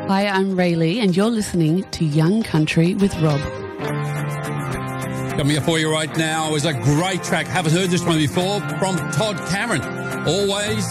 Hi, I'm Rayleigh, and you're listening to Young Country with Rob. Coming up for you right now is a great track. Haven't heard this one before, from Todd Cameron. Always